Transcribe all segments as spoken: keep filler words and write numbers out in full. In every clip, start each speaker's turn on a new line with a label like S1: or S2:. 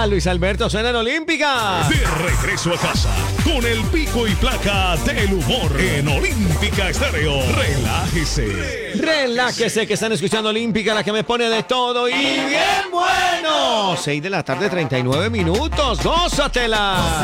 S1: Hola, Luis Alberto, suena en Olímpica.
S2: De regreso a casa, con el pico y placa del humor en Olímpica Estéreo. Relájese.
S1: Relájese, que están escuchando Olímpica, la que me pone de todo y bien bueno. seis de la tarde, treinta y nueve minutos. ¡Gózatela!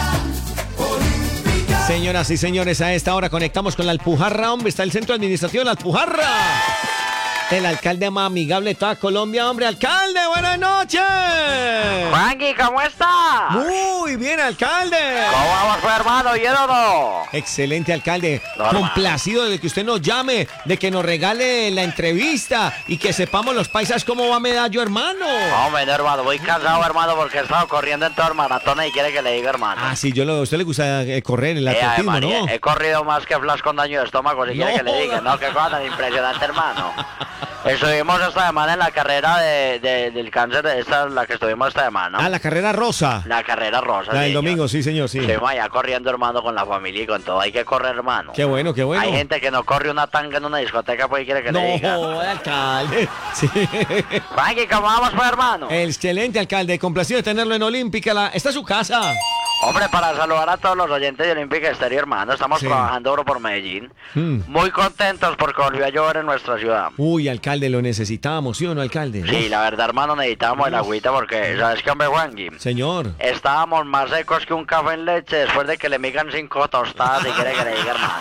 S1: Señoras y señores, a esta hora conectamos con la Alpujarra. Hombre, está el centro administrativo de la Alpujarra. El alcalde más amigable de toda Colombia, hombre. ¡Alcalde, buenas noches!
S3: Juanqui, ¿cómo está?
S1: Muy bien, alcalde.
S3: ¿Cómo vamos, pues, hermano? ¿Y todo?
S1: Excelente, alcalde.
S3: Normal.
S1: Complacido de que usted nos llame, de que nos regale la entrevista y que sepamos los paisas cómo va Medallo, hermano.
S3: Hombre, no, hermano, voy cansado, hermano, porque he estado corriendo en todas maratones y quiere que le diga, hermano.
S1: Ah, sí, yo lo, a usted le gusta eh, correr, el
S3: Eh,
S1: atletismo,
S3: María,
S1: ¿no?
S3: He corrido más que Flash con daño de estómago, si
S1: No
S3: quiere que le diga.
S1: joda.
S3: No, qué cosa tan impresionante, hermano. Estuvimos esta semana en la carrera de, de- del cáncer, esta es la que estuvimos esta semana.
S1: Ah, la carrera rosa.
S3: La carrera rosa.
S1: La del
S3: señor.
S1: domingo, sí, señor, sí.
S3: Estuvimos allá corriendo, hermano, con la familia y con todo. Hay que correr, hermano.
S1: Qué bueno, qué bueno.
S3: Hay gente que no corre una tanga en una discoteca, pues quiere que
S1: No,
S3: le diga.
S1: joda, alcalde. Sí.
S3: Juanqui, ¿cómo vamos, pues, hermano?
S1: Excelente, alcalde. Complacido de tenerlo en Olímpica. La... ¿Esta es su casa?
S3: Hombre, para saludar a todos los oyentes de Olímpica Estéreo, hermano, estamos
S1: Sí.
S3: trabajando duro por Medellín.
S1: Mm.
S3: Muy contentos porque volvió a llover en nuestra ciudad.
S1: Uy, alcalde, lo necesitábamos, ¿sí o no, alcalde?
S3: Sí, la verdad, hermano, necesitábamos el agüita porque, ¿sabes qué, hombre, Juanqui?
S1: Señor.
S3: Estábamos más secos que un café en leche después de que le migan cinco tostadas y quiere que le diga, hermano.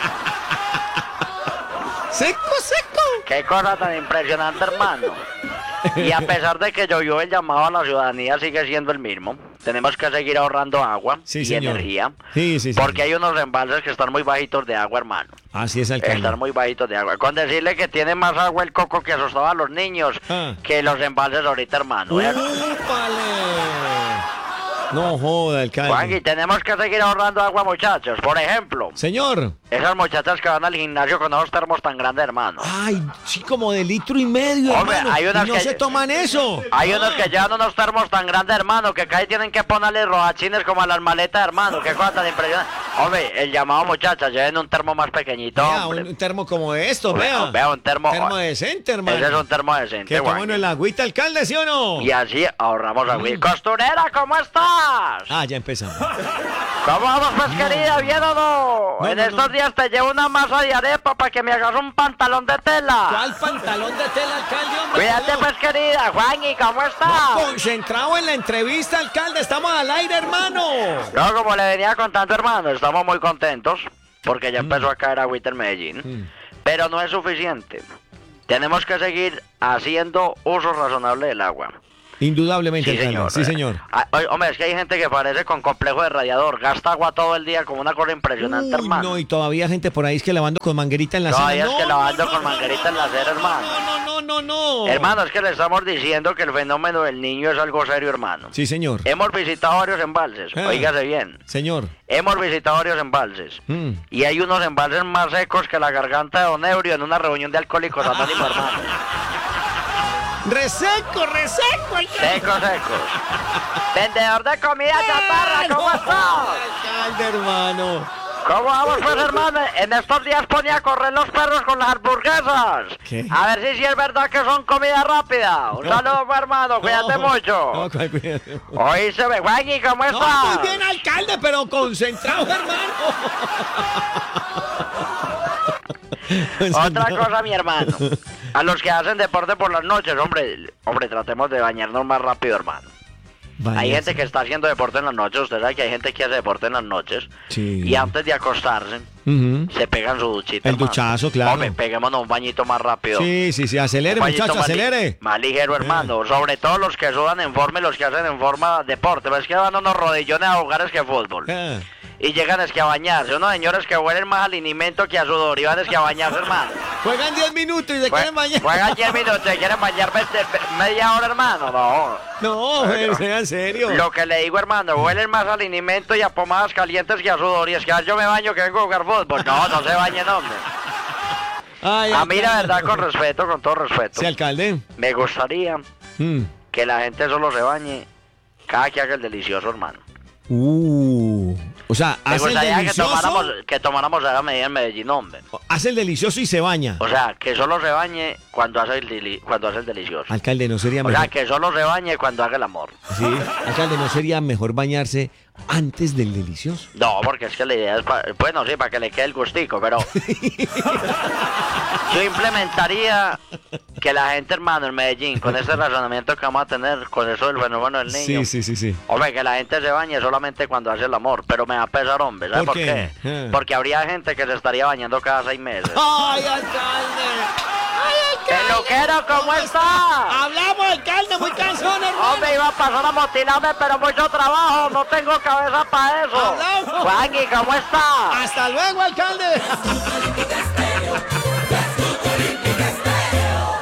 S1: Seco, seco.
S3: Qué cosa tan impresionante, hermano. Y a pesar de que llovió, el llamado a la ciudadanía sigue siendo el mismo. Tenemos que seguir ahorrando agua
S1: Sí,
S3: y
S1: señor.
S3: energía.
S1: Sí, sí, sí.
S3: Porque hay unos embalses que están muy bajitos de agua, hermano.
S1: Así es, alcalde.
S3: Están muy bajitos de agua. Con decirle que tiene más agua el coco que asustaba a los niños
S1: Ah.
S3: que los embalses ahorita, hermano.
S1: ¡Úpale! No joda, alcalde.
S3: Juanqui, tenemos que seguir ahorrando agua, muchachos. Por ejemplo,
S1: Señor.
S3: esas muchachas que van al gimnasio con esos termos tan grandes, hermano.
S1: Ay, sí, como de litro y medio,
S3: Hombre,
S1: hermano.
S3: hay unas
S1: Y no
S3: que-
S1: se toman eso.
S3: Hay unos que llevan unos termos tan grandes, hermano, que acá tienen que ponerle rojachines como a las maletas, hermano. Qué cosa tan impresionante. Hombre, el llamado, muchachas, lleven un termo más pequeñito,
S1: Vea,
S3: hombre.
S1: un termo como esto,
S3: Vea,
S1: vea.
S3: vea un termo-
S1: Termo decente, hermano.
S3: Ese es un termo decente,
S1: Que
S3: Juanqui.
S1: bueno el agüita, alcalde, ¿sí o no?
S3: Y así ahorramos agua. Costurera, ¿cómo estás?
S1: Ah, ya empezamos.
S3: ¿Cómo vamos, pues, querida? ¿Bien o no?
S1: No,
S3: en
S1: no,
S3: estos
S1: no.
S3: días te llevo una masa de arepa para que me hagas un pantalón de tela.
S1: ¿Cuál pantalón de tela, alcalde, hombre?
S3: Cuídate,
S1: No.
S3: pues, querida. Juanqui, ¿cómo estás?
S1: No, concentrado en la entrevista, alcalde. Estamos al aire, hermano.
S3: No, como le venía contando, hermano, estamos muy contentos porque
S1: Mm.
S3: ya empezó a caer agüita en Medellín. Pero no es suficiente. Tenemos que seguir haciendo uso razonable del agua.
S1: Indudablemente,
S3: Sí,
S1: alcalde.
S3: señor.
S1: Sí, señor.
S3: Ah, oye, hombre, es que hay gente que parece con complejo de radiador. Gasta agua todo el día como una cosa impresionante,
S1: Uy,
S3: hermano.
S1: no, y todavía hay gente por ahí es que lavando con manguerita en la
S3: No,
S1: acera.
S3: hay es que lavando con manguerita en la acera, hermano.
S1: No, no, no, no, no.
S3: Hermano, es que le estamos diciendo que el fenómeno del niño es algo serio, hermano.
S1: Sí, señor.
S3: Hemos visitado varios embalses,
S1: Ah.
S3: oígase bien.
S1: Señor.
S3: Hemos visitado varios embalses.
S1: Mm.
S3: Y hay unos embalses más secos que la garganta de Don Eurio en una reunión de alcohólicos anónimos, hermano.
S1: Reseco, reseco, alcalde.
S3: Secos, secos. Vendedor de comida chatarra, ¿cómo estás?
S1: Alcalde, hermano.
S3: ¿Cómo vamos, pues, hermano? En estos días ponía a correr los perros con las hamburguesas.
S1: ¿Qué?
S3: A ver si sí es verdad que son comida rápida. Un
S1: No.
S3: saludo, pues, hermano. Cuídate
S1: No,
S3: mucho.
S1: No, cuál cuídate.
S3: Hoy se ve, Juanqui, ¿cómo
S1: No,
S3: estás?
S1: muy bien, alcalde, pero concentrado, hermano.
S3: Otra cosa, mi hermano. A los que hacen deporte por las noches, hombre, hombre, tratemos de bañarnos más rápido, hermano.
S1: Vaya,
S3: Hay gente
S1: sí.
S3: que está haciendo deporte en las noches, usted sabe que hay gente que hace deporte en las noches.
S1: Sí.
S3: Y antes de acostarse,
S1: Ujú.
S3: se pegan su duchita.
S1: El
S3: hermano.
S1: duchazo, claro.
S3: Hombre, peguémonos un bañito más rápido.
S1: Sí, sí, sí, acelere,
S3: Un bañito
S1: muchacho,
S3: más li-
S1: acelere.
S3: Más ligero, hermano. Sobre todo los que sudan en forma y los que hacen en forma deporte. Ves que van unos rodillones a jugar que fútbol.
S1: Ah.
S3: Y llegan es que a bañarse. Unos señores que huelen más al alimento que a sudor. Y van es que a bañarse, hermano.
S1: Juegan diez minutos y se quieren bañar.
S3: Juegan diez minutos, se quieren bañar veinte media hora, hermano. No.
S1: No, sea en serio.
S3: Lo que le digo, hermano, huelen más al alimento y a pomadas calientes que a sudor. Y es que ah, yo me baño que vengo a jugar fútbol. No, no se bañen, hombre.
S1: Ay,
S3: A mí, la
S1: alcalde.
S3: verdad, con respeto, con todo respeto,
S1: Sí, alcalde.
S3: me gustaría
S1: Mm.
S3: que la gente solo se bañe cada que haga el delicioso, hermano.
S1: Uh, o sea,
S3: Me
S1: hace el
S3: gustaría que
S1: delicioso,
S3: tomáramos, que tomáramos esa medida en Medellín, hombre.
S1: hace el delicioso y se baña.
S3: O sea, que solo se bañe cuando hace el, deli- cuando hace el delicioso.
S1: Alcalde, ¿no sería
S3: O
S1: mejor?
S3: sea, que solo se bañe cuando haga el amor.
S1: Sí, alcalde, ¿no sería mejor bañarse antes del delicioso?
S3: No, porque es que la idea es, pa- bueno, sí, para que le quede el gustico, pero yo implementaría que la gente, hermano, en Medellín, con ese razonamiento que vamos a tener, con eso del fenómeno del niño,
S1: Sí, sí, sí, sí.
S3: hombre, que la gente se bañe solamente cuando hace el amor, pero me va a pesar, hombre, ¿sabes
S1: ¿Por
S3: por,
S1: qué?
S3: qué?
S1: Eh.
S3: Porque habría gente que se estaría bañando cada seis meses.
S1: ¡Ay, alcalde!
S3: ¡Peluquero, ¿cómo está?
S1: Hablamos, alcalde, muy cansón, hermano.
S3: Hombre, iba a pasar a motilarme, pero mucho trabajo, no tengo cabeza para eso.
S1: Hablamos.
S3: Juanqui, ¿cómo está?
S1: Hasta luego, alcalde.